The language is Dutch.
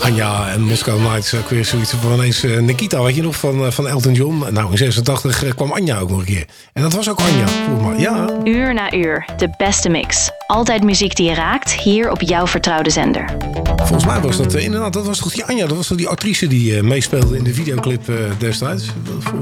Anja en Moscow Nights, ook weer zoiets van ineens Nikita, weet je nog, van Elton John. Nou, in 86 kwam Anja ook nog een keer. En dat was ook Anja, volgens mij. Ja. Uur na uur, de beste mix. Altijd muziek die je raakt, hier op jouw vertrouwde zender. Volgens mij was dat inderdaad, dat was toch die Anja, dat was toch die actrice die meespeelde in de videoclip destijds.